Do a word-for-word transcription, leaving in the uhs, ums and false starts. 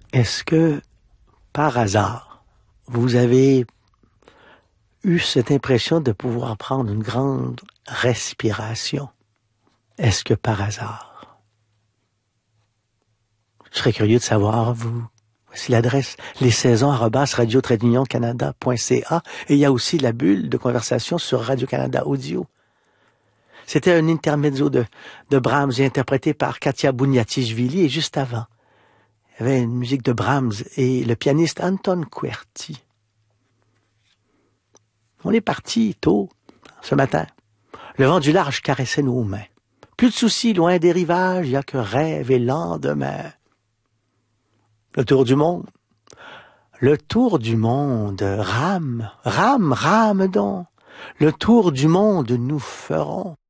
Est-ce que, par hasard, vous avez eu cette impression de pouvoir prendre une grande respiration? Est-ce que par hasard? Je serais curieux de savoir, vous. Voici l'adresse, les saisons arobase radio trait d'union canada point c a, et il y a aussi la bulle de conversation sur Radio-Canada Audio. C'était un intermezzo de, de Brahms interprété par Katia Bouniatichvili, et juste avant, il y avait une musique de Brahms et le pianiste Anton Kuerti. On est parti tôt, ce matin. Le vent du large caressait nos mains. Plus de soucis, loin des rivages, il n'y a que rêve et lendemain. Le tour du monde. Le tour du monde. Rame, rame, rame donc. Le tour du monde nous ferons.